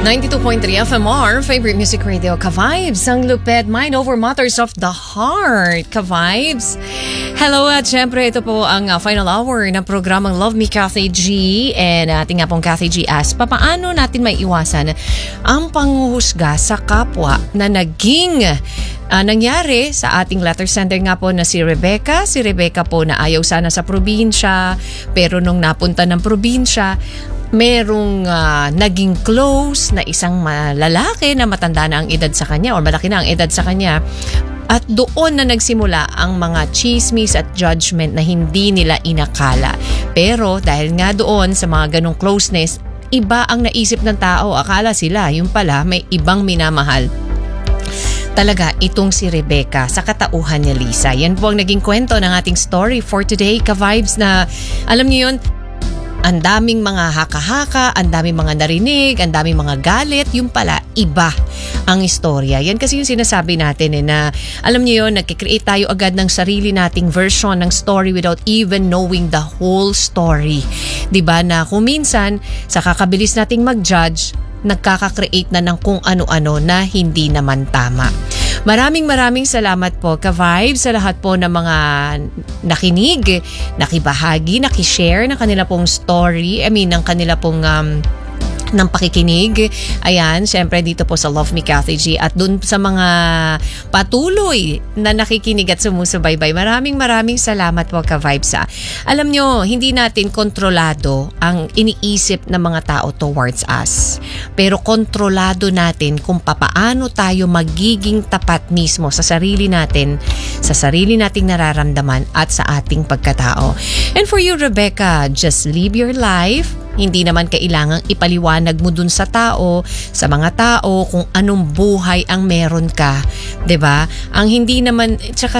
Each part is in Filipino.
92.3 FMR, favorite music radio, Ka-Vibes, ang lupet, mind over matters of the heart, Ka-Vibes. Hello at syempre ito po ang final hour ng programang Love Me Kathy G, and ating nga pong Kathy G asks, paano natin may iwasan ang panghuhusga sa kapwa na naging nangyari sa ating letter sender nga po na si Rebecca. Si Rebecca po na ayaw sana sa probinsya, pero nung napunta ng probinsya, merong naging close na isang lalaki na matanda na ang edad sa kanya or malaki na ang edad sa kanya. At doon na nagsimula ang mga chismis at judgment na hindi nila inakala. Pero dahil nga doon sa mga ganong closeness, iba ang naisip ng tao. Akala sila, yung pala may ibang minamahal. Talaga, itong si Rebecca sa katauhan niya, Lisa. Yan po ang naging kwento ng ating story for today, Ka-Vibes, na alam niyo yun, ang daming mga haka-haka, ang daming mga narinig, ang daming mga galit, yung pala iba ang istorya. Yan kasi yung sinasabi natin na alam niyo yun, nagkikreate tayo agad ng sarili nating version ng story without even knowing the whole story. Diba na kung minsan sa kakabilis nating mag-judge, nagkaka-create na ng kung ano-ano na hindi naman tama. Maraming salamat po, Ka-Vibes, sa lahat po ng mga nakinig, nakibahagi, nakishare ng kanila pong story, ng kanila pong ng pakikinig. Ayan, syempre dito po sa Love Me Kathy G at dun sa mga patuloy na nakikinig at sumusubaybay. Maraming salamat po, Ka-Vibes. Alam nyo, hindi natin kontrolado ang iniisip ng mga tao towards us. Pero kontrolado natin kung papaano tayo magiging tapat mismo sa sarili natin, sa sarili nating nararamdaman at sa ating pagkatao. And for you, Rebecca, just live your life. Hindi naman kailangang ipaliwanag mo dun sa tao, sa mga tao kung anong buhay ang meron ka, 'di ba? Ang hindi naman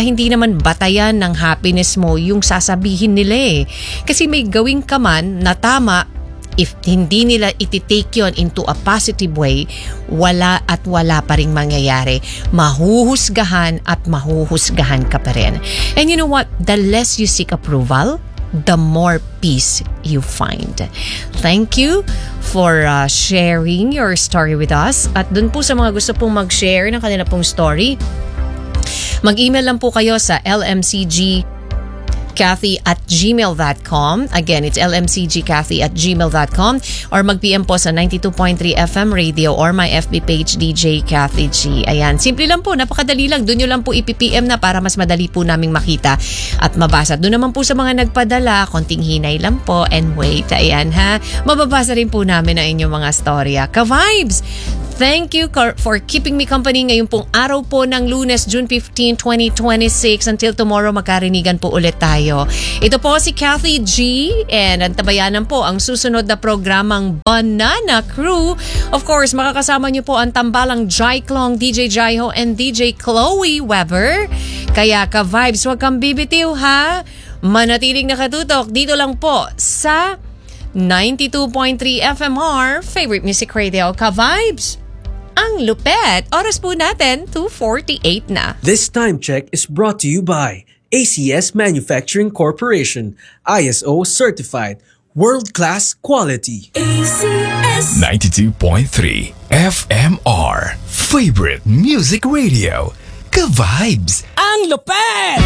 batayan ng happiness mo yung sasabihin nila eh. Kasi may gawin ka man na tama, if hindi nila iti-take yon into a positive way, wala pa ring mangyayari. Mahuhusgahan at mahuhusgahan ka pa rin. And you know what? The less you seek approval, the more peace you find. Thank you for sharing your story with us. At dun po sa mga gusto pong mag-share ng kanila pong story, mag-email lang po kayo sa lmcgkathy@gmail.com. Again, it's lmcgkathy@gmail.com, or mag-PM po sa 92.3 FM Radio or my FB page DJ Kathy G. Ayan, simple lang po, napakadali lang. Doon nyo lang po ipipm na para mas madali po naming makita at mabasa. Doon naman po sa mga nagpadala, konting hinay lang po and wait. Ayan ha, mababasa rin po namin ang inyong mga storya. Ka-Vibes! Thank you for keeping me company ngayong pong araw po ng Lunes, June 15, 2026. Until tomorrow, magkarinigan po ulit tayo. Ito po si Kathy G, and antabayanan po ang susunod na programang Banana Crew. Of course, makakasama niyo po ang tambalang Jai Klong, DJ Jaiho, and DJ Chloe Weber. Kaya Ka-Vibes, huwag kang bibitiw ha. Manatiling nakatutok dito lang po sa 92.3 FMR, favorite music radio, Ka-Vibes. Ang lupet. Oras po natin, 2:48 na. This time check is brought to you by ACS Manufacturing Corporation, ISO certified, world-class quality. ACS 92.3 FMR, favorite music radio, Ka-Vibes. Ang lupet!